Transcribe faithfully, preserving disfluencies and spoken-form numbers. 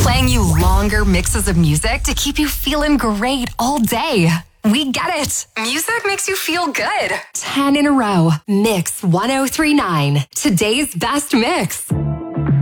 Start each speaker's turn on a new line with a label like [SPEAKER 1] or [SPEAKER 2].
[SPEAKER 1] Playing you longer mixes of music to keep you feeling great all day. We get it. Music makes you feel good. ten in a row. Mix one oh three point nine. Today's best mix.